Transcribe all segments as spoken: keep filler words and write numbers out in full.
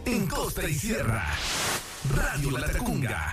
en costa y sierra. Radio Latacunga.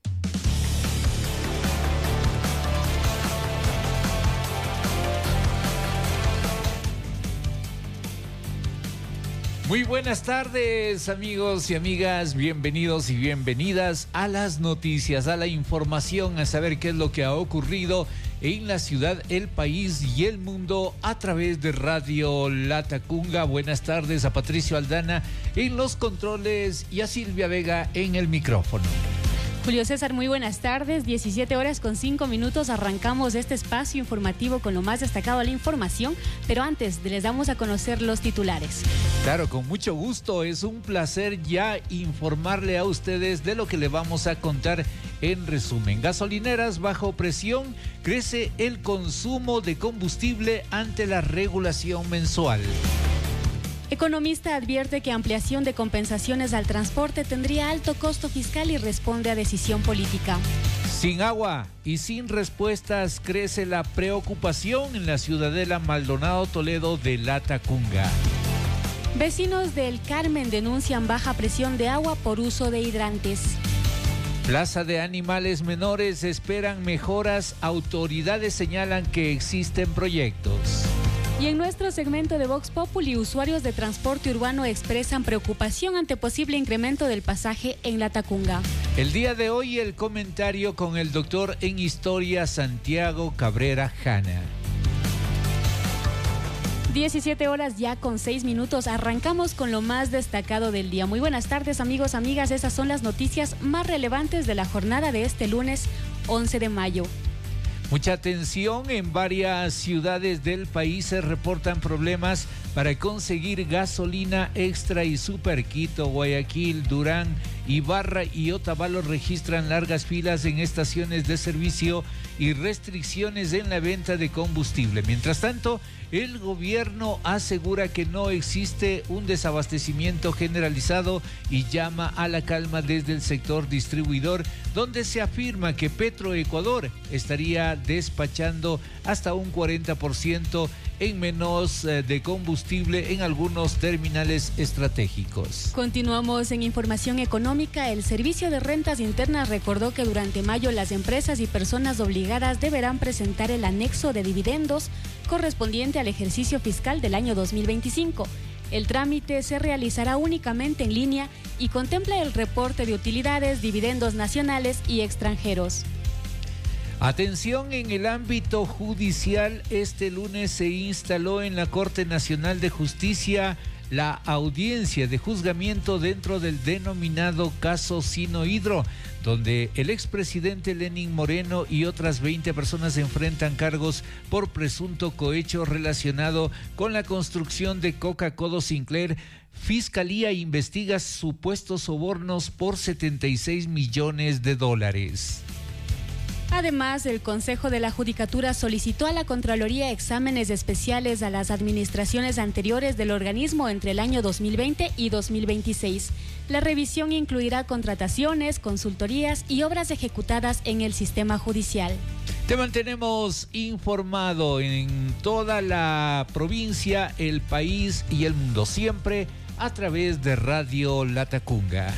Muy buenas tardes, amigos y amigas, bienvenidos y bienvenidas a las noticias, a la información, a saber qué es lo que ha ocurrido en la ciudad, el país y el mundo a través de Radio Latacunga. Buenas tardes a Patricio Aldana en los controles y a Silvia Vega en el micrófono. Julio César, muy buenas tardes, diecisiete horas con cinco minutos, arrancamos este espacio informativo con lo más destacado de la información, pero antes les damos a conocer los titulares. Claro, con mucho gusto, es un placer ya informarle a ustedes de lo que le vamos a contar en resumen. Gasolineras bajo presión, crece el consumo de combustible ante la regulación mensual. Economista advierte que ampliación de compensaciones al transporte tendría alto costo fiscal y responde a decisión política. Sin agua y sin respuestas crece la preocupación en la ciudadela Maldonado Toledo de Latacunga. Vecinos del Carmen denuncian baja presión de agua por uso de hidrantes. Plaza de animales menores esperan mejoras, autoridades señalan que existen proyectos. Y en nuestro segmento de Vox Populi, usuarios de transporte urbano expresan preocupación ante posible incremento del pasaje en Latacunga. El día de hoy el comentario con el doctor en Historia Santiago Cabrera Jana. diecisiete horas ya con seis minutos, arrancamos con lo más destacado del día. Muy buenas tardes, amigos, amigas, esas son las noticias más relevantes de la jornada de este lunes once de mayo. Mucha atención, en varias ciudades del país se reportan problemas para conseguir gasolina extra y super. Quito, Guayaquil, Durán, Ibarra y Otavalo registran largas filas en estaciones de servicio y restricciones en la venta de combustible. Mientras tanto, el gobierno asegura que no existe un desabastecimiento generalizado y llama a la calma desde el sector distribuidor, donde se afirma que Petroecuador estaría despachando hasta un cuarenta por ciento en menos de combustible en algunos terminales estratégicos. Continuamos en información económica. El Servicio de Rentas Internas recordó que durante mayo las empresas y personas obligadas deberán presentar el anexo de dividendos correspondiente al ejercicio fiscal del año dos mil veinticinco. El trámite se realizará únicamente en línea y contempla el reporte de utilidades, dividendos nacionales y extranjeros. Atención, en el ámbito judicial, este lunes se instaló en la Corte Nacional de Justicia la audiencia de juzgamiento dentro del denominado caso Sinohidro, donde el expresidente Lenín Moreno y otras veinte personas enfrentan cargos por presunto cohecho relacionado con la construcción de Coca-Cola Sinclair. Fiscalía investiga supuestos sobornos por setenta y seis millones de dólares. Además, el Consejo de la Judicatura solicitó a la Contraloría exámenes especiales a las administraciones anteriores del organismo entre el año dos mil veinte y dos mil veintiséis. La revisión incluirá contrataciones, consultorías y obras ejecutadas en el sistema judicial. Te mantenemos informado en toda la provincia, el país y el mundo, siempre a través de Radio Latacunga.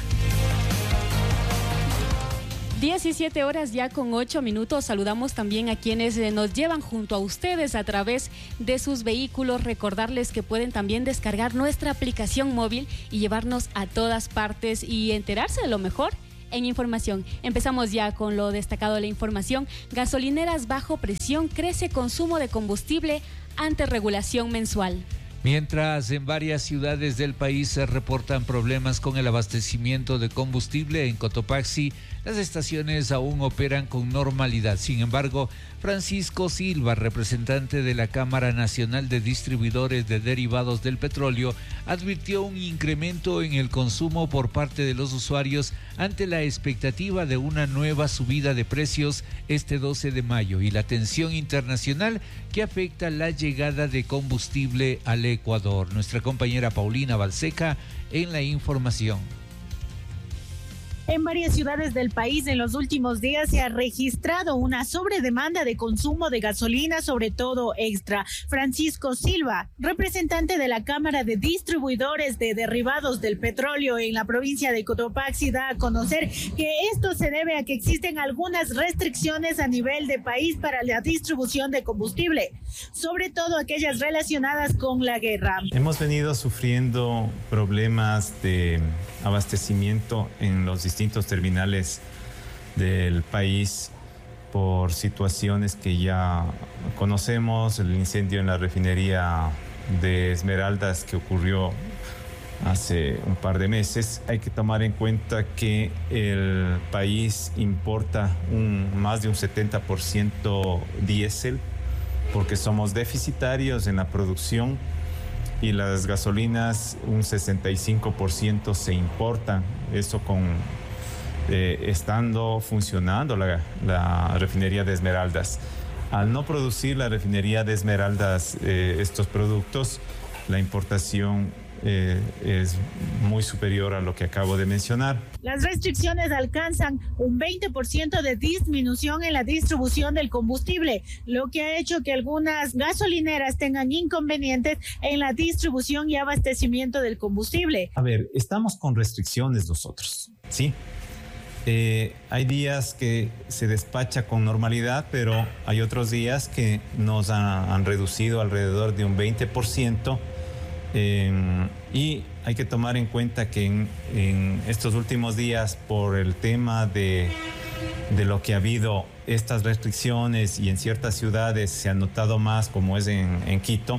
diecisiete horas ya con ocho minutos. Saludamos también a quienes nos llevan junto a ustedes a través de sus vehículos. Recordarles que pueden también descargar nuestra aplicación móvil y llevarnos a todas partes y enterarse de lo mejor en información. Empezamos ya con lo destacado de la información. Gasolineras bajo presión, crece consumo de combustible ante regulación mensual. Mientras en varias ciudades del país se reportan problemas con el abastecimiento de combustible, en Cotopaxi las estaciones aún operan con normalidad. Sin embargo, Francisco Silva, representante de la Cámara Nacional de Distribuidores de Derivados del Petróleo, advirtió un incremento en el consumo por parte de los usuarios ante la expectativa de una nueva subida de precios este doce de mayo y la tensión internacional que afecta la llegada de combustible al Ecuador. Nuestra compañera Paulina Balseca en la información. En varias ciudades del país en los últimos días se ha registrado una sobredemanda de consumo de gasolina, sobre todo extra. Francisco Silva, representante de la Cámara de Distribuidores de Derivados del Petróleo en la provincia de Cotopaxi, da a conocer que esto se debe a que existen algunas restricciones a nivel de país para la distribución de combustible, sobre todo aquellas relacionadas con la guerra. Hemos venido sufriendo problemas de abastecimiento en los distintos terminales del país por situaciones que ya conocemos, el incendio en la refinería de Esmeraldas que ocurrió hace un par de meses. Hay que tomar en cuenta que el país importa un, más de un setenta por ciento diésel porque somos deficitarios en la producción y las gasolinas un sesenta y cinco por ciento se importan, eso con eh, estando funcionando la, la refinería de Esmeraldas. Al no producir la refinería de Esmeraldas eh, estos productos, la importación eh, es muy superior a lo que acabo de mencionar. Las restricciones alcanzan un veinte por ciento de disminución en la distribución del combustible, lo que ha hecho que algunas gasolineras tengan inconvenientes en la distribución y abastecimiento del combustible. A ver, estamos con restricciones nosotros, ¿sí? Eh, hay días que se despacha con normalidad, pero hay otros días que nos han, han reducido alrededor de un veinte por ciento. Eh, y hay que tomar en cuenta que en, en estos últimos días, por el tema de, de lo que ha habido estas restricciones y en ciertas ciudades se ha notado más, como es en, en Quito,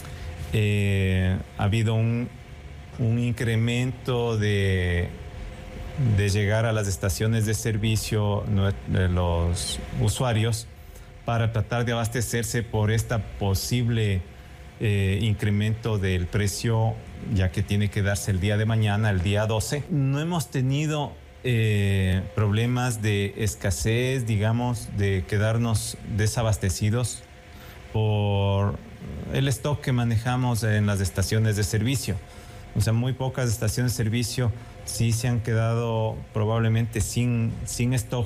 eh, ha habido un, un incremento de, de llegar a las estaciones de servicio de los usuarios para tratar de abastecerse por esta posible Eh, incremento del precio, ya que tiene que darse el día de mañana, el día doce. No hemos tenido eh, problemas de escasez, digamos, de quedarnos desabastecidos por el stock que manejamos en las estaciones de servicio. O sea, muy pocas estaciones de servicio sí se han quedado probablemente sin, sin stock,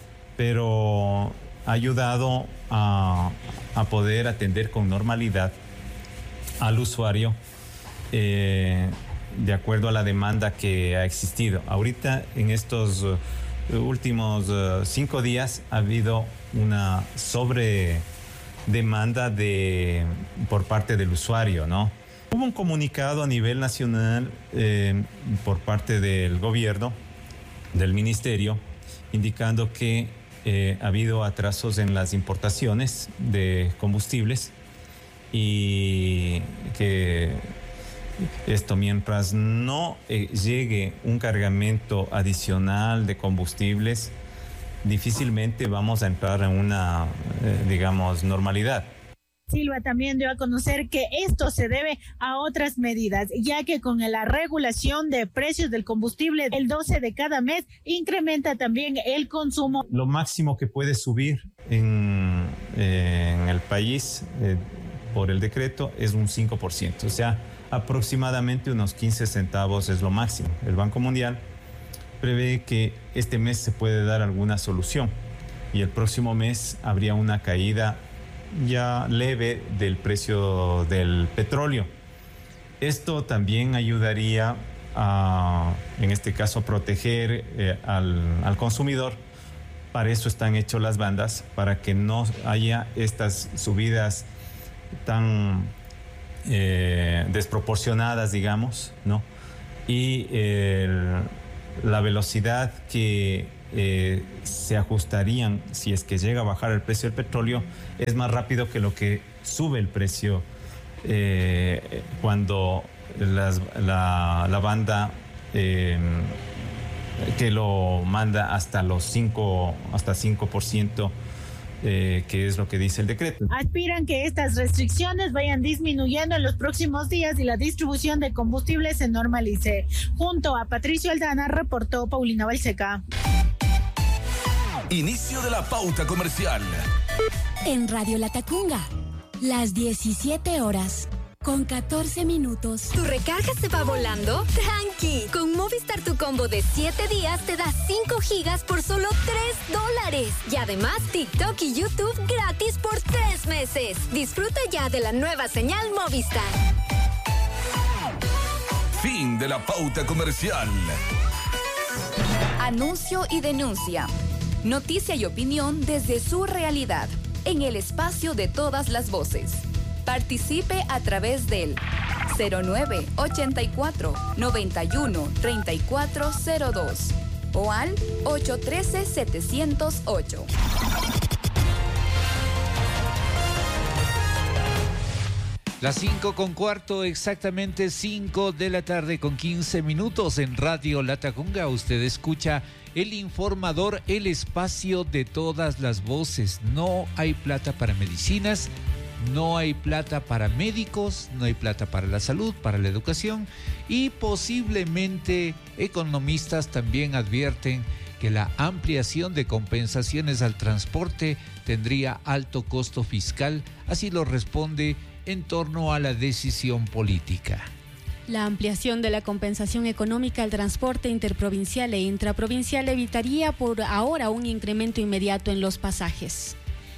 pero ha ayudado a, a poder atender con normalidad al usuario eh, de acuerdo a la demanda que ha existido. Ahorita, en estos uh, últimos uh, cinco días, ha habido una sobredemanda de, por parte del usuario, ¿no? Hubo un comunicado a nivel nacional eh, por parte del gobierno, del ministerio, indicando que eh, ha habido atrasos en las importaciones de combustibles y que esto, mientras no eh, llegue un cargamento adicional de combustibles, difícilmente vamos a entrar en una, eh, digamos, normalidad. Silva también dio a conocer que esto se debe a otras medidas, ya que con la regulación de precios del combustible el doce de cada mes incrementa también el consumo. Lo máximo que puede subir en, eh, en el país eh, por el decreto es un cinco por ciento, o sea, aproximadamente unos quince centavos es lo máximo. El Banco Mundial prevé que este mes se puede dar alguna solución y el próximo mes habría una caída ya leve del precio del petróleo. Esto también ayudaría a, en este caso, a proteger eh, al, al consumidor. Para eso están hechas las bandas, para que no haya estas subidas tan eh, desproporcionadas, digamos, ¿no? Y eh, la velocidad que eh, se ajustarían si es que llega a bajar el precio del petróleo es más rápido que lo que sube el precio eh, cuando las, la, la banda eh, que lo manda hasta los cinco, hasta cinco por ciento. Eh, que es lo que dice el decreto. Aspiran que estas restricciones vayan disminuyendo en los próximos días y la distribución de combustible se normalice. Junto a Patricio Aldana, reportó Paulina Balseca. Inicio de la pauta comercial. En Radio Latacunga, las diecisiete horas, con catorce minutos. ¿Tu recarga se va volando? Tranqui, con Movistar tu combo de siete días te da cinco gigas por solo tres dólares. Y además TikTok y YouTube gratis por tres meses. Disfruta ya de la nueva señal Movistar. Fin de la pauta comercial. Anuncio y denuncia. Noticia y opinión desde su realidad. En el espacio de todas las voces. Participe a través del cero nueve ochenta y cuatro noventa y uno treinta y cuatro cero dos o al ocho uno tres siete cero ocho. Las cinco con cuarto, exactamente cinco de la tarde con quince minutos en Radio Latacunga. Usted escucha El Informador, el espacio de todas las voces. No hay plata para medicinas, no hay plata para médicos, no hay plata para la salud, para la educación, y posiblemente economistas también advierten que la ampliación de compensaciones al transporte tendría alto costo fiscal. Así lo responde en torno a la decisión política. La ampliación de la compensación económica al transporte interprovincial e intraprovincial evitaría por ahora un incremento inmediato en los pasajes.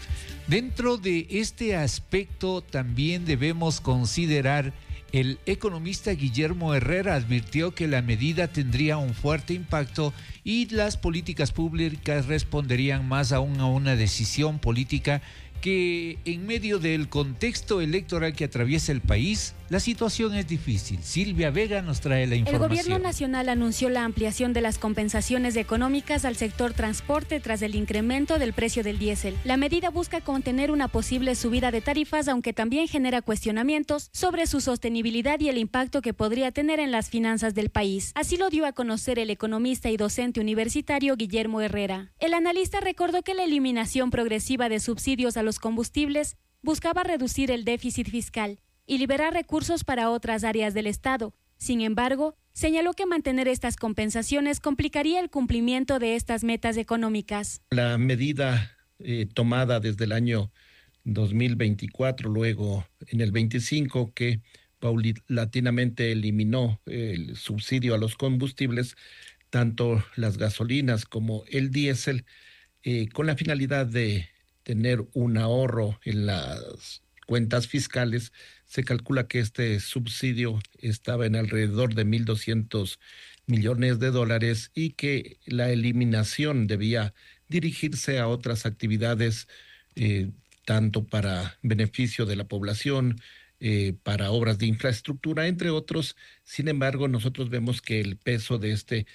Dentro de este aspecto también debemos considerar, el economista Guillermo Herrera advirtió que la medida tendría un fuerte impacto y las políticas públicas responderían más aún a una decisión política que en medio del contexto electoral que atraviesa el país, la situación es difícil. Silvia Vega nos trae la información. El gobierno nacional anunció la ampliación de las compensaciones económicas al sector transporte tras el incremento del precio del diésel. La medida busca contener una posible subida de tarifas, aunque también genera cuestionamientos sobre su sostenibilidad y el impacto que podría tener en las finanzas del país. Así lo dio a conocer el economista y docente universitario Guillermo Herrera. El analista recordó que la eliminación progresiva de subsidios a los combustibles buscaba reducir el déficit fiscal y liberar recursos para otras áreas del Estado. Sin embargo, señaló que mantener estas compensaciones complicaría el cumplimiento de estas metas económicas. La medida eh, tomada desde el año dos mil veinticuatro, luego en el veinticinco, que paulatinamente eliminó el subsidio a los combustibles, tanto las gasolinas como el diésel, eh, con la finalidad de tener un ahorro en las cuentas fiscales. Se calcula que este subsidio estaba en alrededor de mil doscientos millones de dólares y que la eliminación debía dirigirse a otras actividades, eh, tanto para beneficio de la población, eh, para obras de infraestructura, entre otros. Sin embargo, nosotros vemos que el peso de este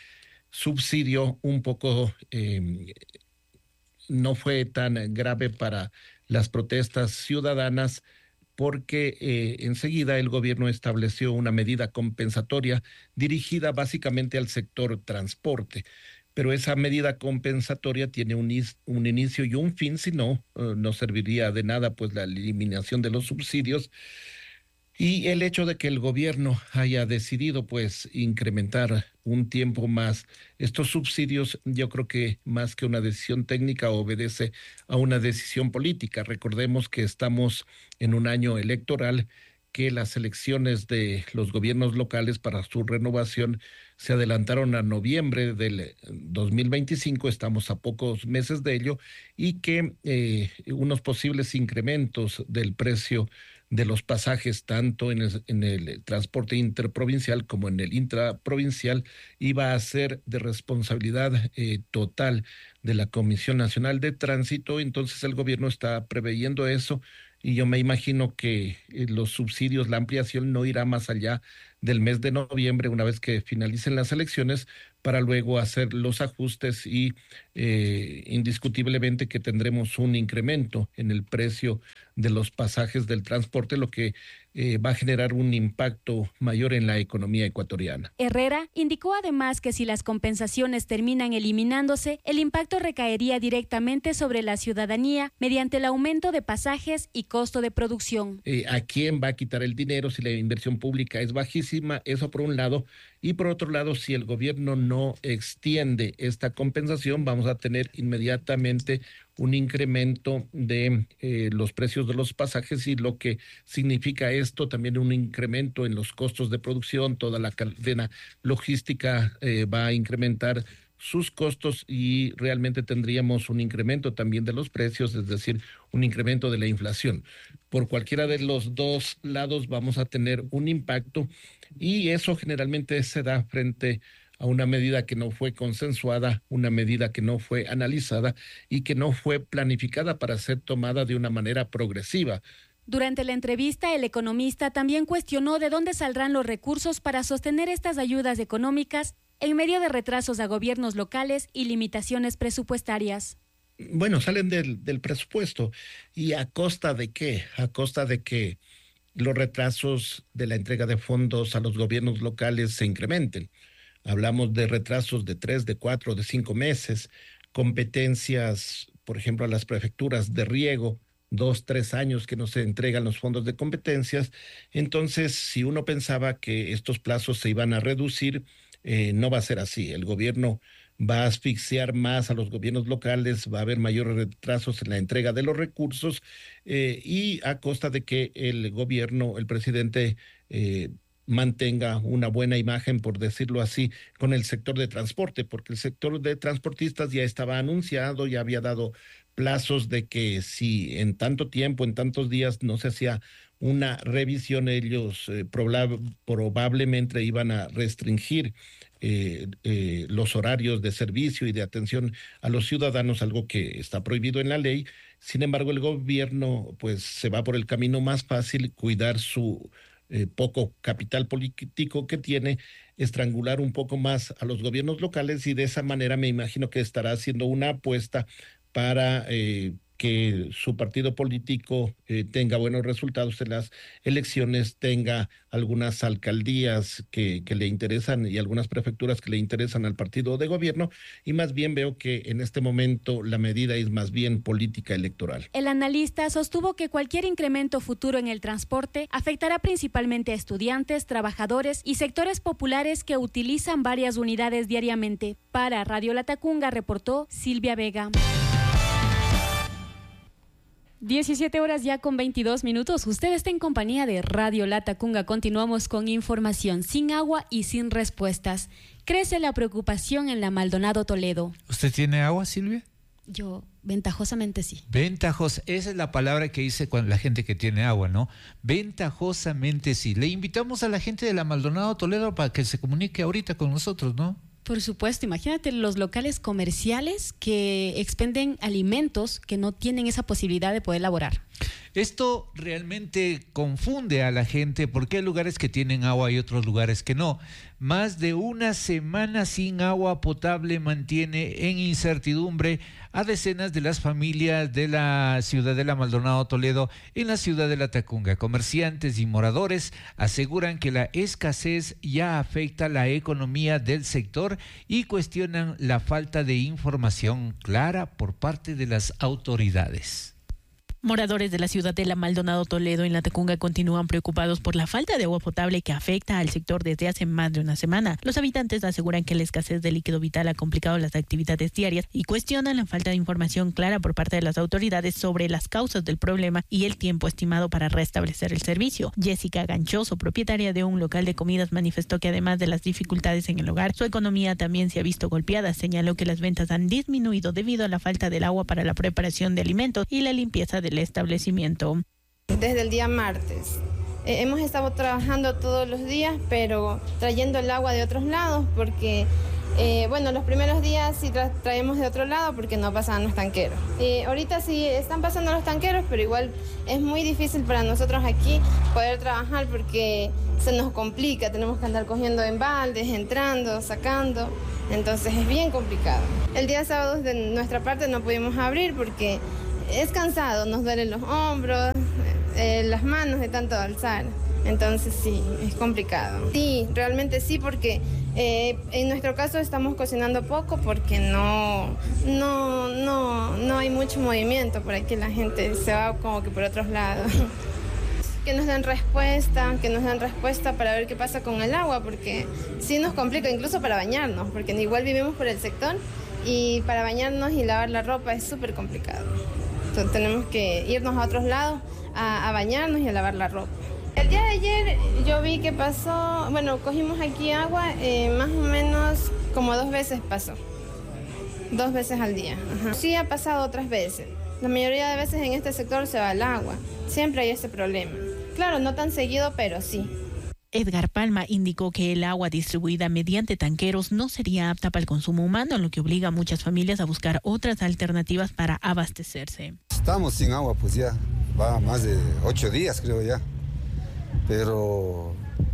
subsidio un poco eh, no fue tan grave para las protestas ciudadanas, porque eh, enseguida el gobierno estableció una medida compensatoria dirigida básicamente al sector transporte. Pero esa medida compensatoria tiene un, un inicio y un fin, si no, uh, no serviría de nada pues la eliminación de los subsidios. Y el hecho de que el gobierno haya decidido pues incrementar un tiempo más estos subsidios, yo creo que más que una decisión técnica obedece a una decisión política. Recordemos que estamos en un año electoral, que las elecciones de los gobiernos locales para su renovación se adelantaron a noviembre del dos mil veinticinco, estamos a pocos meses de ello, y que eh, unos posibles incrementos del precio de los pasajes, tanto en el, en el transporte interprovincial como en el intraprovincial, iba a ser de responsabilidad eh, total de la Comisión Nacional de Tránsito. Entonces el gobierno está preveyendo eso, y yo me imagino que eh, los subsidios, la ampliación no irá más allá del mes de noviembre, una vez que finalicen las elecciones, para luego hacer los ajustes y eh, indiscutiblemente que tendremos un incremento en el precio de los pasajes del transporte, lo que eh, va a generar un impacto mayor en la economía ecuatoriana. Herrera indicó además que si las compensaciones terminan eliminándose, el impacto recaería directamente sobre la ciudadanía mediante el aumento de pasajes y costo de producción. Eh, ¿A quién va a quitar el dinero si la inversión pública es bajísima? Eso por un lado. Y por otro lado, si el gobierno no extiende esta compensación, vamos a tener inmediatamente un incremento de eh, los precios de los pasajes, y lo que significa esto también un incremento en los costos de producción. Toda la cadena logística eh, va a incrementar sus costos y realmente tendríamos un incremento también de los precios, es decir, un incremento de la inflación. Por cualquiera de los dos lados vamos a tener un impacto, y eso generalmente se da frente a una medida que no fue consensuada, una medida que no fue analizada y que no fue planificada para ser tomada de una manera progresiva. Durante la entrevista, el economista también cuestionó de dónde saldrán los recursos para sostener estas ayudas económicas en medio de retrasos a gobiernos locales y limitaciones presupuestarias. Bueno, salen del, del presupuesto. ¿Y a costa de qué? A costa de que los retrasos de la entrega de fondos a los gobiernos locales se incrementen. Hablamos de retrasos de tres, de cuatro, de cinco meses, competencias, por ejemplo, a las prefecturas de riego, dos, tres años que no se entregan los fondos de competencias. Entonces, si uno pensaba que estos plazos se iban a reducir, Eh, no va a ser así. El gobierno va a asfixiar más a los gobiernos locales, va a haber mayores retrasos en la entrega de los recursos eh, y a costa de que el gobierno, el presidente, eh, mantenga una buena imagen, por decirlo así, con el sector de transporte, porque el sector de transportistas ya estaba anunciado, ya había dado plazos de que si en tanto tiempo, en tantos días no se hacía una revisión, ellos eh, proba- probablemente iban a restringir eh, eh, los horarios de servicio y de atención a los ciudadanos, algo que está prohibido en la ley. Sin embargo, el gobierno pues se va por el camino más fácil, cuidar su eh, poco capital político que tiene, estrangular un poco más a los gobiernos locales, y de esa manera me imagino que estará haciendo una apuesta para eh, que su partido político eh, tenga buenos resultados en las elecciones, tenga algunas alcaldías que, que le interesan y algunas prefecturas que le interesan al partido de gobierno, y más bien veo que en este momento la medida es más bien política electoral. El analista sostuvo que cualquier incremento futuro en el transporte afectará principalmente a estudiantes, trabajadores y sectores populares que utilizan varias unidades diariamente. Para Radio Latacunga reportó Silvia Vega. diecisiete horas ya con veintidós minutos. Usted está en compañía de Radio Latacunga. Continuamos con información. Sin agua y sin respuestas. Crece la preocupación en la Maldonado Toledo. ¿Usted tiene agua, Silvia? Yo, ventajosamente sí. Ventajosa, esa es la palabra que dice cuando la gente que tiene agua, ¿no? Ventajosamente sí. Le invitamos a la gente de la Maldonado Toledo para que se comunique ahorita con nosotros, ¿no? Por supuesto, imagínate los locales comerciales que expenden alimentos que no tienen esa posibilidad de poder elaborar. Esto realmente confunde a la gente porque hay lugares que tienen agua y otros lugares que no. Más de una semana sin agua potable mantiene en incertidumbre a decenas de las familias de la ciudad de la Maldonado Toledo en la ciudad de Latacunga. Comerciantes y moradores aseguran que la escasez ya afecta la economía del sector y cuestionan la falta de información clara por parte de las autoridades. Moradores de la ciudad de la Maldonado Toledo en Latacunga continúan preocupados por la falta de agua potable que afecta al sector desde hace más de una semana. Los habitantes aseguran que la escasez de líquido vital ha complicado las actividades diarias y cuestionan la falta de información clara por parte de las autoridades sobre las causas del problema y el tiempo estimado para restablecer el servicio. Jessica Ganchoso, propietaria de un local de comidas, manifestó que además de las dificultades en el hogar, su economía también se ha visto golpeada. Señaló que las ventas han disminuido debido a la falta del agua para la preparación de alimentos y la limpieza de el establecimiento. Desde el día martes eh, hemos estado trabajando todos los días, pero trayendo el agua de otros lados porque eh, bueno, los primeros días sí tra traemos de otro lado porque no pasaban los tanqueros. Eh, ahorita sí están pasando los tanqueros, pero igual es muy difícil para nosotros aquí poder trabajar porque se nos complica, tenemos que andar cogiendo en baldes, entrando, sacando, entonces es bien complicado. El día sábado de nuestra parte no pudimos abrir porque es cansado, nos duelen los hombros, eh, las manos de tanto alzar. Entonces sí, es complicado. Sí, realmente sí, porque eh, en nuestro caso estamos cocinando poco porque no, no, no, no hay mucho movimiento por aquí, la gente se va como que por otros lados. Que nos den respuesta, que nos den respuesta para ver qué pasa con el agua, porque sí nos complica incluso para bañarnos, porque igual vivimos por el sector y para bañarnos y lavar la ropa es súper complicado. Entonces tenemos que irnos a otros lados a, a bañarnos y a lavar la ropa. El día de ayer yo vi que pasó, bueno, cogimos aquí agua, eh, más o menos como dos veces pasó. Dos veces al día. Ajá. Sí ha pasado otras veces. La mayoría de veces en este sector se va el agua. Siempre hay ese problema. Claro, no tan seguido, pero sí. Edgar Palma indicó que el agua distribuida mediante tanqueros no sería apta para el consumo humano, lo que obliga a muchas familias a buscar otras alternativas para abastecerse. Estamos sin agua, pues ya va más de ocho días, creo ya. Pero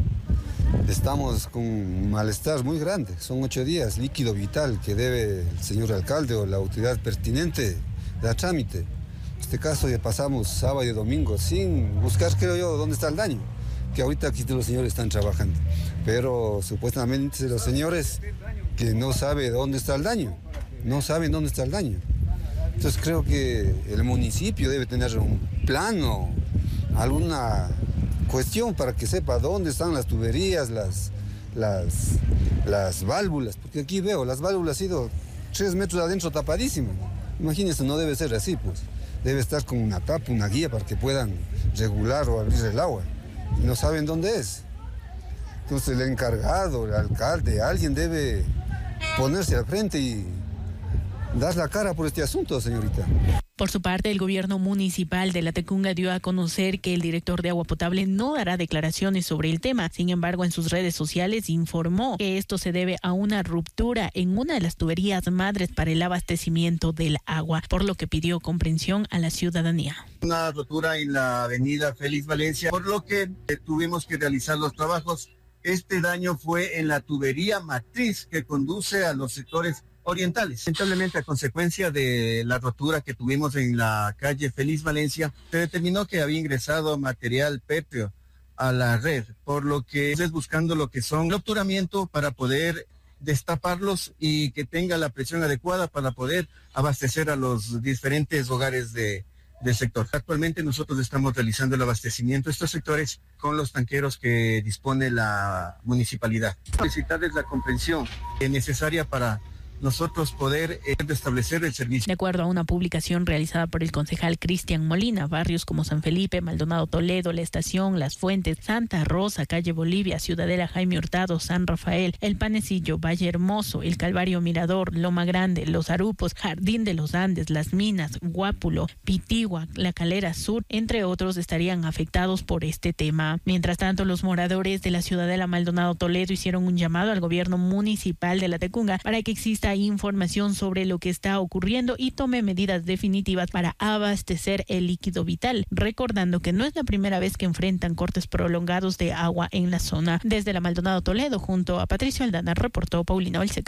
estamos con un malestar muy grande. Son ocho días, líquido vital que debe el señor alcalde o la autoridad pertinente dar trámite. En este caso ya pasamos sábado y domingo sin buscar, creo yo, dónde está el daño. Que ahorita aquí los señores están trabajando, pero supuestamente los señores que no saben dónde está el daño, no saben dónde está el daño. Entonces creo que el municipio debe tener un plano, alguna cuestión para que sepa dónde están las tuberías, las, las, las válvulas, porque aquí veo, las válvulas han sido tres metros adentro tapadísimas. Imagínense, no debe ser así, pues. Debe estar con una tapa, una guía para que puedan regular o abrir el agua. Y no saben dónde es. Entonces el encargado, el alcalde, alguien debe ponerse al frente y dar la cara por este asunto, señorita. Por su parte, el gobierno municipal de Latacunga dio a conocer que el director de agua potable no dará declaraciones sobre el tema. Sin embargo, en sus redes sociales informó que esto se debe a una ruptura en una de las tuberías madres para el abastecimiento del agua, por lo que pidió comprensión a la ciudadanía. Una rotura en la avenida Félix Valencia, por lo que tuvimos que realizar los trabajos. Este daño fue en la tubería matriz que conduce a los sectores orientales. Lamentablemente, a consecuencia de la rotura que tuvimos en la calle Félix Valencia, se determinó que había ingresado material pétreo a la red, por lo que es buscando lo que son rupturamiento para poder destaparlos y que tenga la presión adecuada para poder abastecer a los diferentes hogares de, del sector. Actualmente nosotros estamos realizando el abastecimiento de estos sectores con los tanqueros que dispone la municipalidad. Solicitarles la comprensión necesaria para nosotros poder eh, restablecer el servicio. De acuerdo a una publicación realizada por el concejal Cristian Molina, barrios como San Felipe, Maldonado Toledo, La Estación, Las Fuentes, Santa Rosa, Calle Bolivia, Ciudadela Jaime Hurtado, San Rafael, El Panecillo, Valle Hermoso, El Calvario Mirador, Loma Grande, Los Arupos, Jardín de los Andes, Las Minas, Guápulo, Pitigua, La Calera Sur, entre otros, estarían afectados por este tema. Mientras tanto, los moradores de la Ciudadela Maldonado Toledo hicieron un llamado al gobierno municipal de Latacunga para que exista información sobre lo que está ocurriendo y tome medidas definitivas para abastecer el líquido vital, recordando que no es la primera vez que enfrentan cortes prolongados de agua en la zona. Desde la Maldonado Toledo, junto a Patricio Aldana, reportó Paulina Balseca.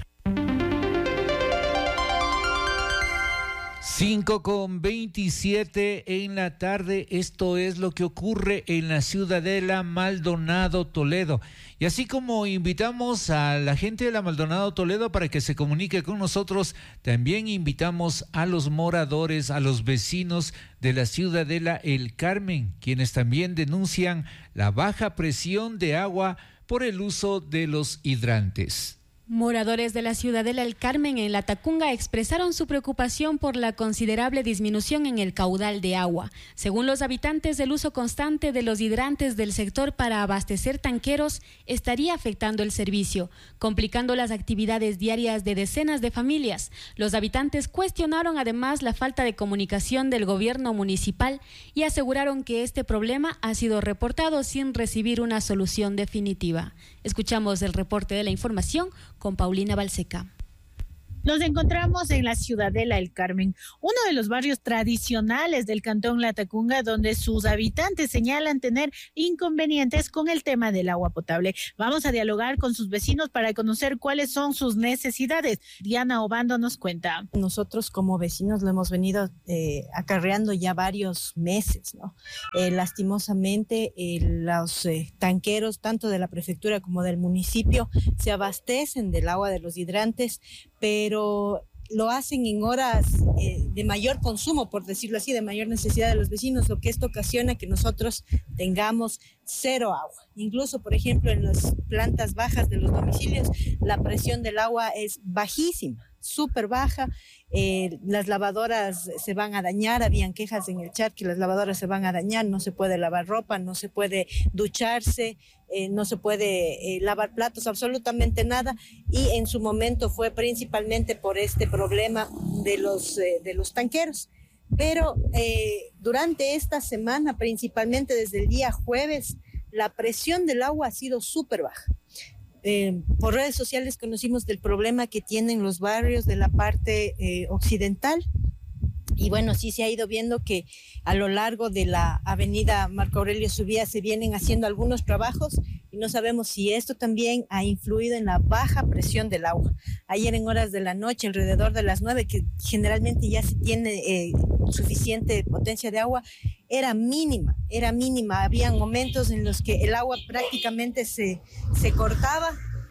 cinco con veintisiete en la tarde, esto es lo que ocurre en la Ciudadela Maldonado Toledo. Y así como invitamos a la gente de la Maldonado Toledo para que se comunique con nosotros, también invitamos a los moradores, a los vecinos de la Ciudadela El Carmen, quienes también denuncian la baja presión de agua por el uso de los hidrantes. Moradores de la Ciudadela El Carmen en Latacunga expresaron su preocupación por la considerable disminución en el caudal de agua. Según los habitantes, el uso constante de los hidrantes del sector para abastecer tanqueros estaría afectando el servicio, complicando las actividades diarias de decenas de familias. Los habitantes cuestionaron además la falta de comunicación del gobierno municipal y aseguraron que este problema ha sido reportado sin recibir una solución definitiva. Escuchamos el reporte de la información con Paulina Balseca. Nos encontramos en la Ciudadela El Carmen, uno de los barrios tradicionales del cantón Latacunga, donde sus habitantes señalan tener inconvenientes con el tema del agua potable. Vamos a dialogar con sus vecinos para conocer cuáles son sus necesidades. Diana Obando nos cuenta. Nosotros como vecinos lo hemos venido eh, acarreando ya varios meses, ¿no? Eh, lastimosamente eh, los eh, tanqueros, tanto de la prefectura como del municipio, se abastecen del agua de los hidrantes, pero lo hacen en horas eh, de mayor consumo, por decirlo así, de mayor necesidad de los vecinos, lo que esto ocasiona que nosotros tengamos cero agua. Incluso, por ejemplo, en las plantas bajas de los domicilios, la presión del agua es bajísima, súper baja. Eh, las lavadoras se van a dañar, habían quejas en el chat que las lavadoras se van a dañar, no se puede lavar ropa, no se puede ducharse, eh, no se puede eh, lavar platos, absolutamente nada, y en su momento fue principalmente por este problema de los, eh, de los tanqueros. Pero eh, durante esta semana, principalmente desde el día jueves, la presión del agua ha sido súper baja. Eh, por redes sociales conocimos del problema que tienen los barrios de la parte eh, occidental. Y bueno, sí se ha ido viendo que a lo largo de la avenida Marco Aurelio Subía se vienen haciendo algunos trabajos y no sabemos si esto también ha influido en la baja presión del agua. Ayer en horas de la noche, alrededor de las nueve, que generalmente ya se tiene eh, suficiente potencia de agua, era mínima, era mínima. Habían momentos en los que el agua prácticamente se, se cortaba.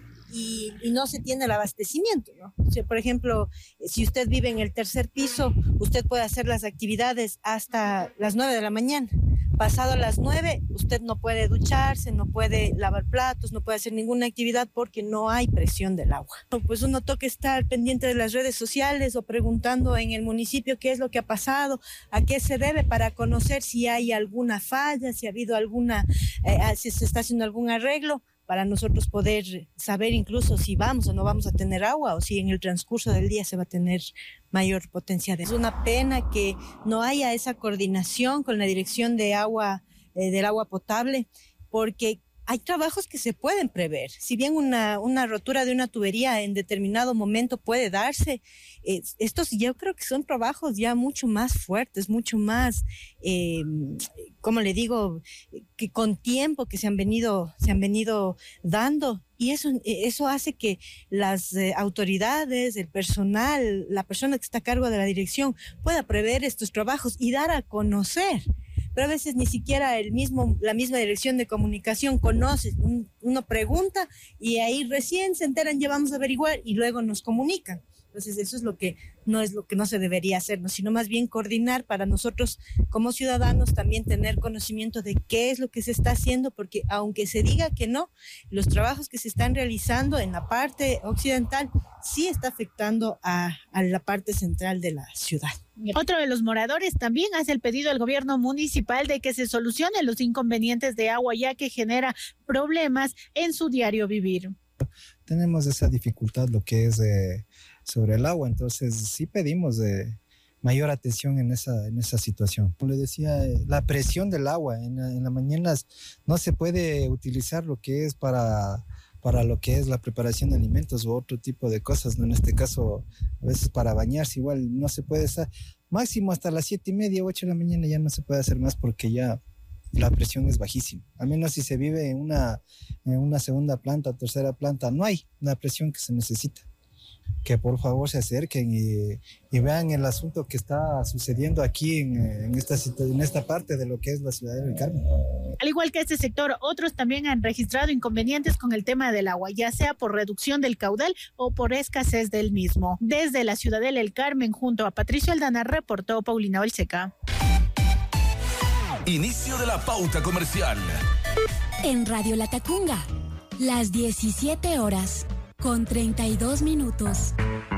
Y, y no se tiene el abastecimiento, ¿no? O sea, por ejemplo, si usted vive en el tercer piso, usted puede hacer las actividades hasta las nueve de la mañana. Pasado las nueve, usted no puede ducharse, no puede lavar platos, no puede hacer ninguna actividad porque no hay presión del agua. Pues uno toca estar pendiente de las redes sociales o preguntando en el municipio qué es lo que ha pasado, a qué se debe, para conocer si hay alguna falla, si ha habido alguna, eh, si se está haciendo algún arreglo, para nosotros poder saber incluso si vamos o no vamos a tener agua o si en el transcurso del día se va a tener mayor potencia de agua. Es una pena que no haya esa coordinación con la Dirección de Agua, eh, del Agua Potable, porque hay trabajos que se pueden prever. Si bien una, una rotura de una tubería en determinado momento puede darse, eh, estos yo creo que son trabajos ya mucho más fuertes, mucho más, eh, como le digo, que con tiempo que se han venido, se han venido dando. Y eso, eso hace que las eh, autoridades, el personal, la persona que está a cargo de la dirección pueda prever estos trabajos y dar a conocer. Pero a veces ni siquiera el mismo, la misma dirección de comunicación conoce. Un, uno pregunta y ahí recién se enteran, ya vamos a averiguar y luego nos comunican. Entonces eso es lo que no es lo que no se debería hacer, ¿no? Sino más bien coordinar para nosotros como ciudadanos también tener conocimiento de qué es lo que se está haciendo, porque aunque se diga que no, los trabajos que se están realizando en la parte occidental sí está afectando a, a la parte central de la ciudad. Otro de los moradores también hace el pedido al gobierno municipal de que se solucionen los inconvenientes de agua, ya que genera problemas en su diario vivir. Tenemos esa dificultad, lo que es eh, sobre el agua, entonces sí pedimos eh, mayor atención en esa, en esa situación. Como le decía, eh, la presión del agua en, en las mañanas no se puede utilizar lo que es para, para lo que es la preparación de alimentos u otro tipo de cosas, ¿no? En este caso, a veces para bañarse igual no se puede estar, máximo hasta las siete y media, ocho de la mañana ya no se puede hacer más porque ya la presión es bajísima. Al menos si se vive en una, en una segunda planta o tercera planta, no hay la presión que se necesita. Que por favor se acerquen y, y vean el asunto que está sucediendo aquí en, en, esta, en esta parte de lo que es la ciudad del Carmen. Al igual que este sector, otros también han registrado inconvenientes con el tema del agua, ya sea por reducción del caudal o por escasez del mismo. Desde la Ciudadela El Carmen, junto a Patricio Aldana, reportó Paulina Balseca. Inicio de la pauta comercial. En Radio Latacunga, las diecisiete horas con treinta y dos minutos.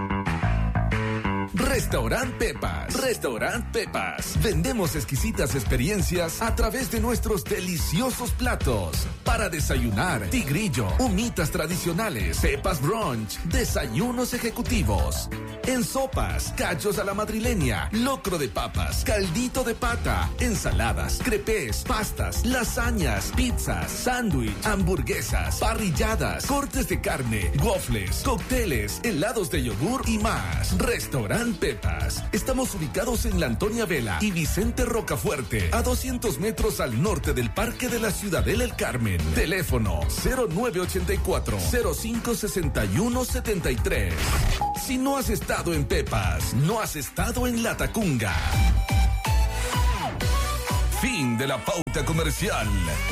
Restaurant Pepas. Restaurant Pepas. Vendemos exquisitas experiencias a través de nuestros deliciosos platos. Para desayunar, tigrillo, humitas tradicionales, pepas brunch, desayunos ejecutivos. En sopas, cachos a la madrileña, locro de papas, caldito de pata, ensaladas, crepes, pastas, lasañas, pizzas, sándwich, hamburguesas, parrilladas, cortes de carne, waffles, cócteles, helados de yogur y más. Restaurant Pepas. Estamos ubicados en la Antonia Vela y Vicente Rocafuerte, a doscientos metros al norte del Parque de la Ciudadela El Carmen. Teléfono cero nueve ochenta y cuatro, cero cinco sesenta y uno setenta y tres. Si no has estado en Pepas, no has estado en Latacunga. Fin de la pauta comercial.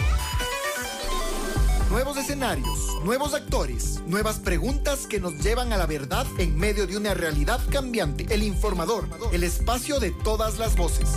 Nuevos escenarios, nuevos actores, nuevas preguntas que nos llevan a la verdad en medio de una realidad cambiante. El Informador, el espacio de todas las voces.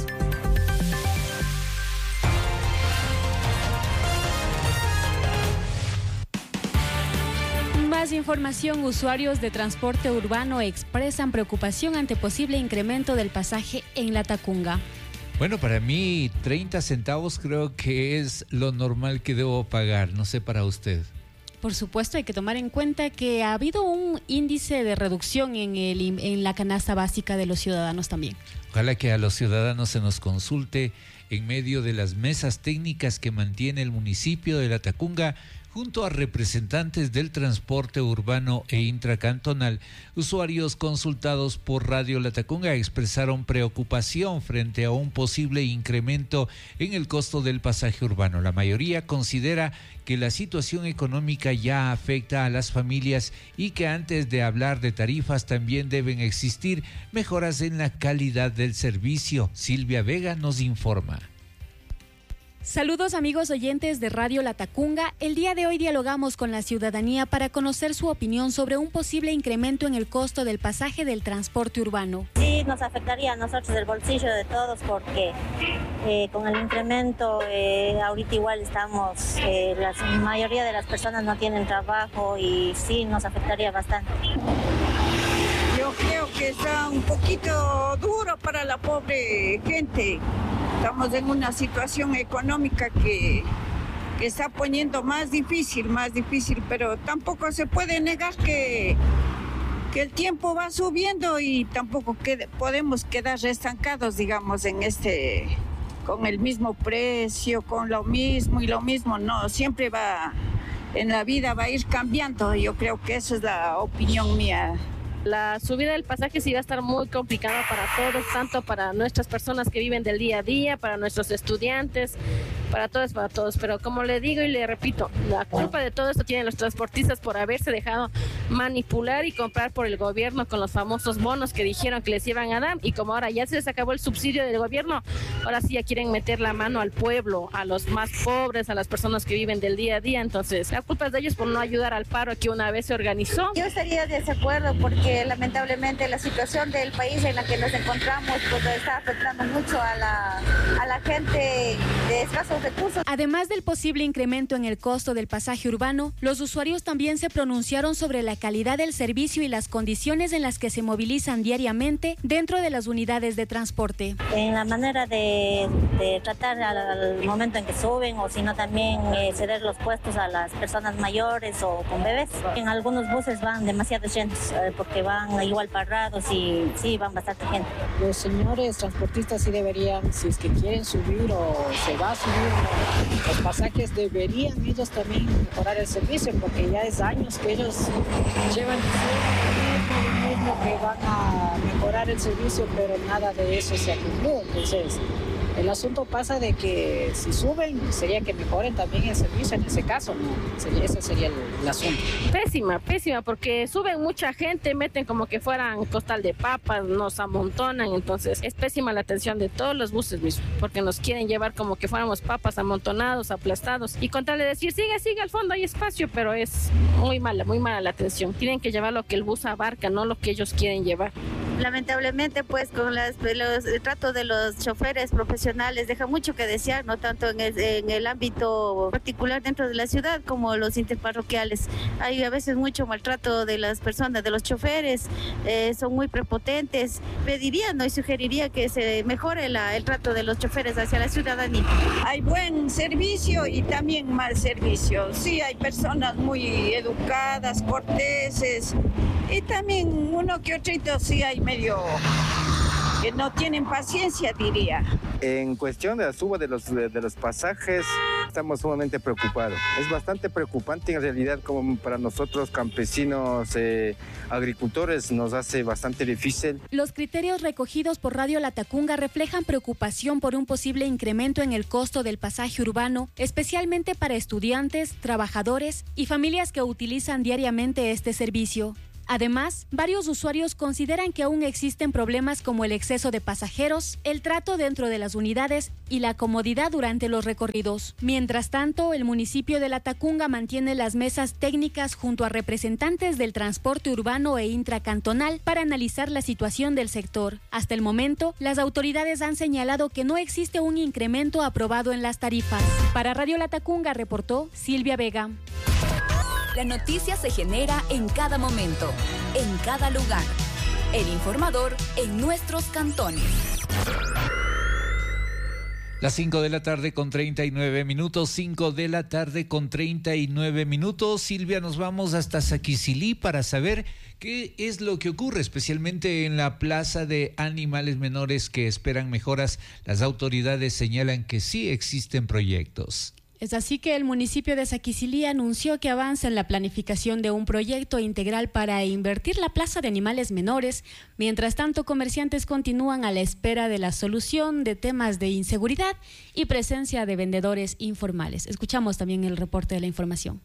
más información, usuarios de transporte urbano expresan preocupación ante posible incremento del pasaje en La Tacunga. Bueno, para mí treinta centavos creo que es lo normal que debo pagar, no sé para usted. Por supuesto, hay que tomar en cuenta que ha habido un índice de reducción en, el, en la canasta básica de los ciudadanos también. Ojalá que a los ciudadanos se nos consulte en medio de las mesas técnicas que mantiene el municipio de La Tacunga, junto a representantes del transporte urbano e intracantonal. Usuarios consultados por Radio La Tacunga expresaron preocupación frente a un posible incremento en el costo del pasaje urbano. La mayoría considera que la situación económica ya afecta a las familias y que antes de hablar de tarifas también deben existir mejoras en la calidad del servicio. Silvia Vega nos informa. Saludos amigos oyentes de Radio La Tacunga. El día de hoy dialogamos con la ciudadanía para conocer su opinión sobre un posible incremento en el costo del pasaje del transporte urbano. Sí, nos afectaría a nosotros el bolsillo de todos porque eh, con el incremento eh, ahorita igual estamos, eh, la mayoría de las personas no tienen trabajo y sí nos afectaría bastante. Yo creo que está un poquito duro para la pobre gente. Estamos en una situación económica que, que está poniendo más difícil, más difícil, pero tampoco se puede negar que, que el tiempo va subiendo y tampoco quede, podemos quedar estancados, digamos, en este, con el mismo precio, con lo mismo y lo mismo. No, siempre va, en la vida va a ir cambiando. Yo creo que esa es la opinión mía. La subida del pasaje sí va a estar muy complicada para todos, tanto para nuestras personas que viven del día a día, para nuestros estudiantes, para todos, para todos. Pero como le digo y le repito, la culpa de todo esto tienen los transportistas por haberse dejado manipular y comprar por el gobierno con los famosos bonos que dijeron que les iban a dar. Y como ahora ya se les acabó el subsidio del gobierno, ahora sí ya quieren meter la mano al pueblo, a los más pobres, a las personas que viven del día a día. Entonces, la culpa es de ellos por no ayudar al paro que una vez se organizó. Yo estaría de desacuerdo porque lamentablemente la situación del país en la que nos encontramos pues está afectando mucho a la, a la gente de escasos recursos. Además del posible incremento en el costo del pasaje urbano, los usuarios también se pronunciaron sobre la calidad del servicio y las condiciones en las que se movilizan diariamente dentro de las unidades de transporte. En la manera de, de tratar al, al momento en que suben o sino también eh, ceder los puestos a las personas mayores o con bebés. En algunos buses van demasiados gente eh, porque van igual parados y sí, van bastante gente. Los señores transportistas sí deberían, si es que quieren subir o se va a subir los pasajes, deberían ellos también mejorar el servicio porque ya es años que ellos llevan diciendo lo mismo que van a mejorar el servicio, pero nada de eso se ha cumplido. Entonces, el asunto pasa de que si suben, sería que mejoren también el servicio en ese caso, ¿no? Sería, ese sería el, el asunto. Pésima, pésima, porque suben mucha gente, meten como que fueran costal de papas, nos amontonan, entonces es pésima la atención de todos los buses mismos, porque nos quieren llevar como que fuéramos papas amontonados, aplastados, y con tal de decir, sigue, sigue al fondo, hay espacio, pero es muy mala, muy mala la atención. Tienen que llevar lo que el bus abarca, no lo que ellos quieren llevar. Lamentablemente, pues con las, los, el trato de los choferes profesionales deja mucho que desear, no tanto en el, en el ámbito particular dentro de la ciudad como los interparroquiales. Hay a veces mucho maltrato de las personas, de los choferes, eh, son muy prepotentes. Pediría, ¿no? Y sugeriría que se mejore la, el trato de los choferes hacia la ciudadanía. Hay buen servicio y también mal servicio. Sí, hay personas muy educadas, corteses, y también uno que otro sí hay medio que no tienen paciencia, diría. En cuestión de la suba de los, de, de los pasajes, estamos sumamente preocupados. Es bastante preocupante en realidad, como para nosotros campesinos, eh, agricultores, nos hace bastante difícil. Los criterios recogidos por Radio La Tacunga reflejan preocupación por un posible incremento en el costo del pasaje urbano, especialmente para estudiantes, trabajadores y familias que utilizan diariamente este servicio. Además, varios usuarios consideran que aún existen problemas como el exceso de pasajeros, el trato dentro de las unidades y la comodidad durante los recorridos. Mientras tanto, el municipio de La Tacunga mantiene las mesas técnicas junto a representantes del transporte urbano e intracantonal para analizar la situación del sector. Hasta el momento, las autoridades han señalado que no existe un incremento aprobado en las tarifas. Para Radio La Tacunga reportó Silvia Vega. La noticia se genera en cada momento, en cada lugar. El Informador en nuestros cantones. Las cinco de la tarde con treinta y nueve minutos, cinco de la tarde con treinta y nueve minutos. Silvia, nos vamos hasta Saquicilí para saber qué es lo que ocurre, especialmente en la Plaza de Animales Menores que esperan mejoras. Las autoridades señalan que sí existen proyectos. Es así que el municipio de Saquicilí anunció que avanza en la planificación de un proyecto integral para invertir la Plaza de Animales Menores. Mientras tanto, comerciantes continúan a la espera de la solución de temas de inseguridad y presencia de vendedores informales. Escuchamos también el reporte de la información.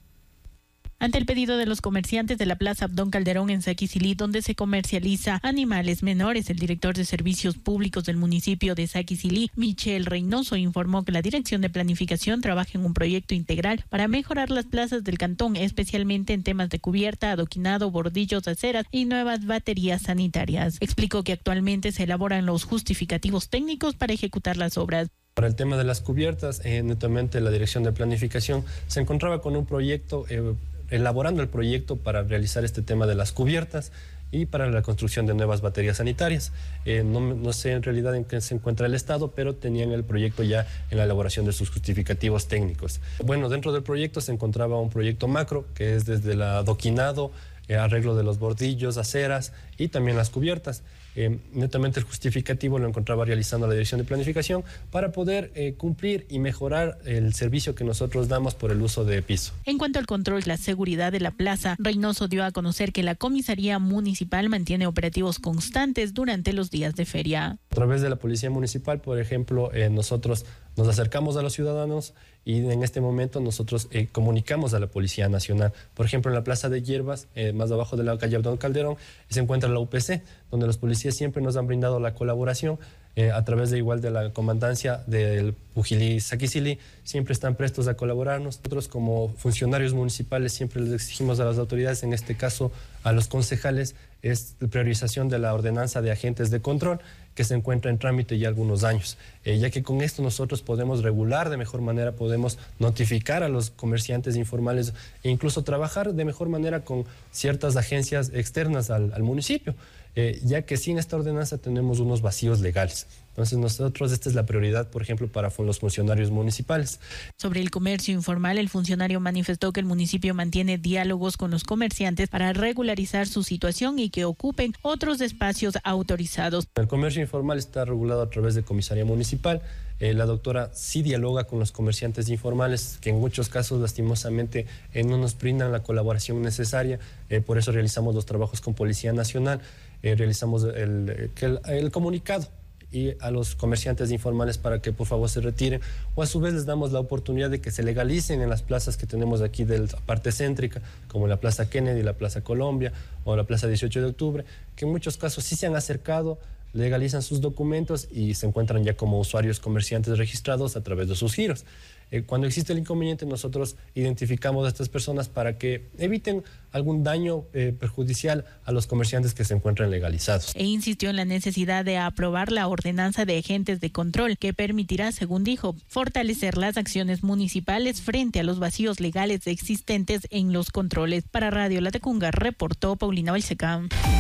Ante el pedido de los comerciantes de la Plaza Abdón Calderón en Saquicilí, donde se comercializa animales menores, el director de Servicios Públicos del municipio de Saquicilí, Michel Reynoso, informó que la Dirección de Planificación trabaja en un proyecto integral para mejorar las plazas del cantón, especialmente en temas de cubierta, adoquinado, bordillos, aceras y nuevas baterías sanitarias. Explicó que actualmente se elaboran los justificativos técnicos para ejecutar las obras. Para el tema de las cubiertas, eh, netamente la Dirección de Planificación se encontraba con un proyecto, eh, elaborando el proyecto para realizar este tema de las cubiertas y para la construcción de nuevas baterías sanitarias. Eh, no, no sé en realidad en qué se encuentra el Estado, pero tenían el proyecto ya en la elaboración de sus justificativos técnicos. Bueno, dentro del proyecto se encontraba un proyecto macro, que es desde el adoquinado, eh, arreglo de los bordillos, aceras y también las cubiertas. Eh, netamente el justificativo lo encontraba realizando la Dirección de Planificación para poder eh, cumplir y mejorar el servicio que nosotros damos por el uso de piso. En cuanto al control y la seguridad de la plaza, Reynoso dio a conocer que la Comisaría Municipal mantiene operativos constantes durante los días de feria. A través de la Policía Municipal, por ejemplo, eh, nosotros nos acercamos a los ciudadanos y en este momento nosotros eh, comunicamos a la Policía Nacional. Por ejemplo, en la Plaza de Hierbas, eh, más abajo de la calle Abdón Calderón, se encuentra la U P C, donde los policías siempre nos han brindado la colaboración eh, a través de igual de la comandancia del Pujilí Saquicilí, siempre están prestos a colaborarnos. Nosotros como funcionarios municipales siempre les exigimos a las autoridades, en este caso a los concejales, es la priorización de la ordenanza de agentes de control que se encuentra en trámite ya algunos años, eh, ya que con esto nosotros podemos regular de mejor manera, podemos notificar a los comerciantes informales e incluso trabajar de mejor manera con ciertas agencias externas al, al municipio, eh, ya que sin esta ordenanza tenemos unos vacíos legales. Entonces nosotros, esta es la prioridad, por ejemplo, para los funcionarios municipales. Sobre el comercio informal, el funcionario manifestó que el municipio mantiene diálogos con los comerciantes para regularizar su situación y que ocupen otros espacios autorizados. El comercio informal está regulado a través de comisaría municipal. Eh, la doctora sí dialoga con los comerciantes informales, que en muchos casos lastimosamente eh, no nos brindan la colaboración necesaria. Eh, por eso realizamos los trabajos con Policía Nacional, eh, realizamos el, el, el comunicado y a los comerciantes informales para que por favor se retiren, o a su vez les damos la oportunidad de que se legalicen en las plazas que tenemos aquí de la parte céntrica, como la Plaza Kennedy, la Plaza Colombia o la Plaza dieciocho de octubre, que en muchos casos sí se han acercado, legalizan sus documentos y se encuentran ya como usuarios comerciantes registrados a través de sus giros. Eh, cuando existe el inconveniente, nosotros identificamos a estas personas para que eviten algún daño eh, perjudicial a los comerciantes que se encuentran legalizados. E insistió en la necesidad de aprobar la ordenanza de agentes de control que permitirá, según dijo, fortalecer las acciones municipales frente a los vacíos legales existentes en los controles. Para Radio Latacunga, reportó Paulina Balseca.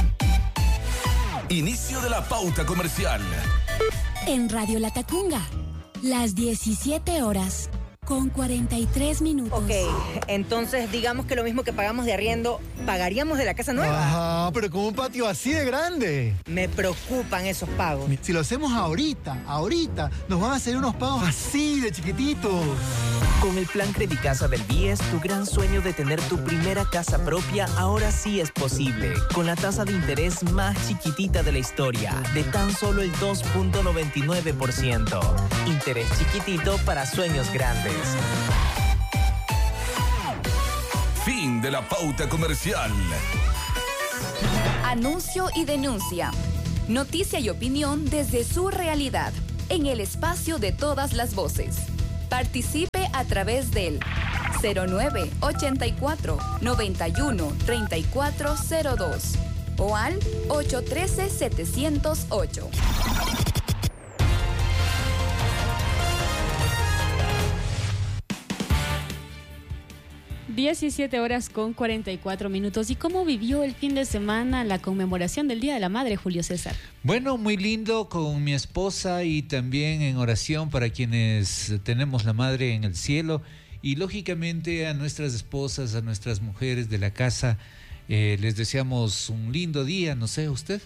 Inicio de la pauta comercial. En Radio Latacunga, las diecisiete horas con cuarenta y tres minutos. Ok, entonces digamos que lo mismo que pagamos de arriendo, ¿pagaríamos de la casa nueva? Ajá, pero con un patio así de grande. Me preocupan esos pagos. Si lo hacemos ahorita, ahorita, nos van a hacer unos pagos así de chiquititos. Con el plan Credicasa del B I E S, tu gran sueño de tener tu primera casa propia ahora sí es posible. Con la tasa de interés más chiquitita de la historia, de tan solo el dos punto noventa y nueve por ciento. Interés chiquitito para sueños grandes. Fin de la pauta comercial. Anuncio y denuncia. Noticia y opinión desde su realidad, en el espacio de todas las voces. Participe a través del cero nueve ochenta y cuatro noventa y uno treinta y cuatro cero dos o al ocho uno tres siete cero ocho. diecisiete horas con cuarenta y cuatro minutos. ¿Y cómo vivió el fin de semana la conmemoración del Día de la Madre, Julio César? Bueno, muy lindo con mi esposa y también en oración para quienes tenemos la Madre en el cielo y lógicamente a nuestras esposas, a nuestras mujeres de la casa, eh, les deseamos un lindo día, no sé, ¿usted?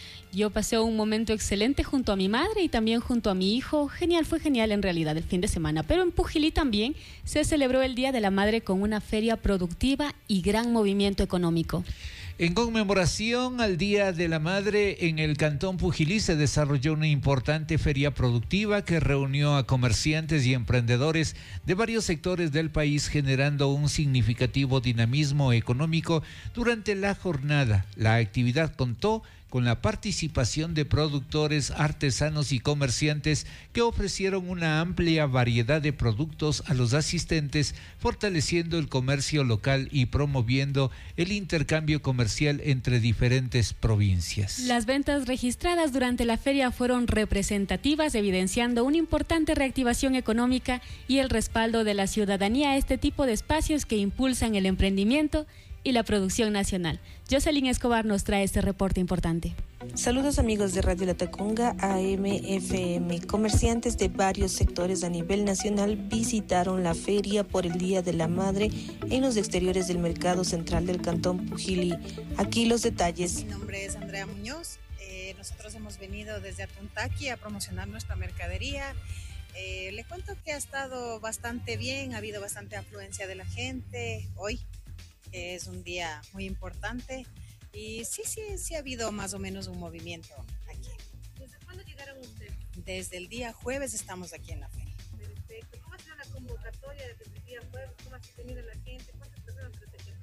Yo pasé un momento excelente junto a mi madre y también junto a mi hijo. Genial, fue genial en realidad el fin de semana. Pero en Pujilí también se celebró el Día de la Madre con una feria productiva y gran movimiento económico. En conmemoración al Día de la Madre, en el Cantón Pujilí se desarrolló una importante feria productiva que reunió a comerciantes y emprendedores de varios sectores del país, generando un significativo dinamismo económico durante la jornada. La actividad contó con la participación de productores, artesanos y comerciantes que ofrecieron una amplia variedad de productos a los asistentes, fortaleciendo el comercio local y promoviendo el intercambio comercial entre diferentes provincias. Las ventas registradas durante la feria fueron representativas, evidenciando una importante reactivación económica y el respaldo de la ciudadanía a este tipo de espacios que impulsan el emprendimiento y la producción nacional. Jocelyn Escobar nos trae este reporte importante. Saludos amigos de Radio Latacunga A M F M. Comerciantes de varios sectores a nivel nacional visitaron la feria por el Día de la Madre en los exteriores del Mercado Central del Cantón Pujilí. Aquí los detalles. Mi nombre es Andrea Muñoz. Eh, nosotros hemos venido desde Atuntaqui a promocionar nuestra mercadería. Eh, le cuento que ha estado bastante bien, ha habido bastante afluencia de la gente hoy, que es un día muy importante y sí, sí, sí ha habido más o menos un movimiento aquí. ¿Desde cuándo llegaron ustedes? Desde el día jueves estamos aquí en la feria. Perfecto. ¿Cómo ha sido la convocatoria desde el día jueves? ¿Cómo ha tenido la gente? ¿Cuántas personas pretenden?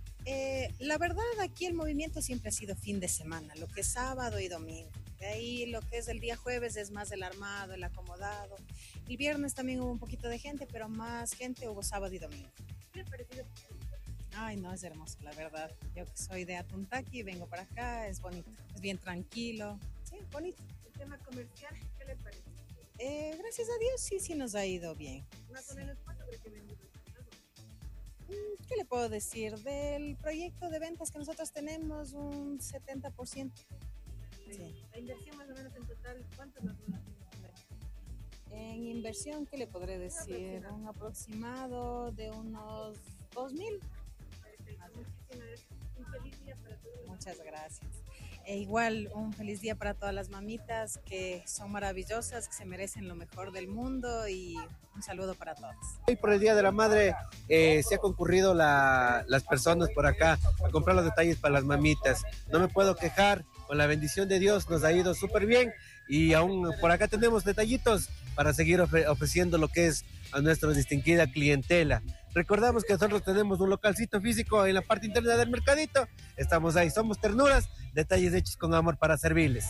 Eh, la verdad aquí el movimiento siempre ha sido fin de semana, lo que es sábado y domingo. De ahí lo que es el día jueves es más el armado, el acomodado. El viernes también hubo un poquito de gente, pero más gente hubo sábado y domingo. ¿Qué le ha parecido? Ay, no, es hermoso, la verdad. Yo que soy de Atuntaqui, vengo para acá, es bonito, es bien tranquilo, sí, bonito. ¿El tema comercial qué le parece? Eh, gracias a Dios, sí, sí nos ha ido bien. ¿Más o menos cuánto cree que vendido? ¿Qué le puedo decir? Del proyecto de ventas que nosotros tenemos, un setenta por ciento. Sí. La inversión más o menos en total, ¿cuánto nos va a En inversión, ¿qué le podré decir? Un aproximado de unos dos mil. Un feliz día para todos. Muchas gracias. E igual un feliz día para todas las mamitas que son maravillosas, que se merecen lo mejor del mundo y un saludo para todos. Hoy por el Día de la Madre eh, se ha concurrido la, las personas por acá a comprar los detalles para las mamitas. No me puedo quejar, con la bendición de Dios nos ha ido súper bien y aún por acá tenemos detallitos para seguir ofre- ofreciendo lo que es a nuestra distinguida clientela. Recordamos que nosotros tenemos un localcito físico en la parte interna del mercadito. Estamos ahí, somos Ternuras, detalles hechos con amor para servirles.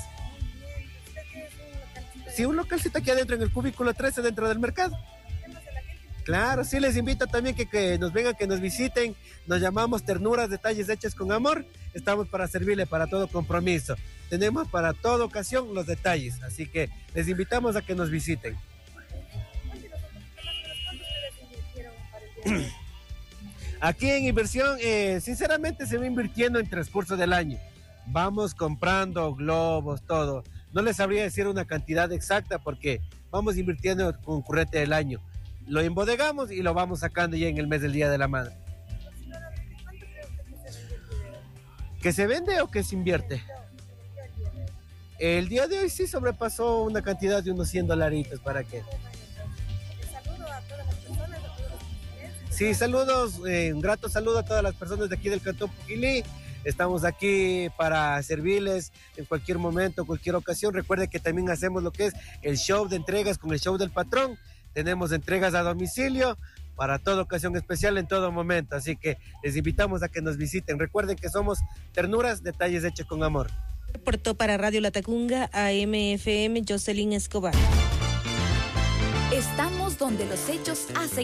Sí, un localcito aquí adentro en el cubículo trece dentro del mercado. Claro, sí, les invito también que, que nos vengan, que nos visiten. Nos llamamos Ternuras, detalles hechos con amor. Estamos para servirle para todo compromiso. Tenemos para toda ocasión los detalles, así que les invitamos a que nos visiten. Aquí en inversión, eh, sinceramente se va invirtiendo en transcurso del año. Vamos comprando globos, todo. No les sabría decir una cantidad exacta porque vamos invirtiendo concurrente del año. Lo embodegamos y lo vamos sacando ya en el mes del Día de la Madre. ¿Que se vende o que se invierte? El día de hoy sí sobrepasó una cantidad de unos cien dolaritos, ¿para qué? Sí, saludos, eh, un grato saludo a todas las personas de aquí del Cantón Pujilí. Estamos aquí para servirles en cualquier momento, cualquier ocasión. Recuerden que también hacemos lo que es el show de entregas con el show del patrón. Tenemos entregas a domicilio para toda ocasión especial en todo momento. Así que les invitamos a que nos visiten. Recuerden que somos Ternuras, detalles hechos con amor. Reportó para Radio Latacunga A M F M Jocelyn Escobar. Estamos donde los hechos hacen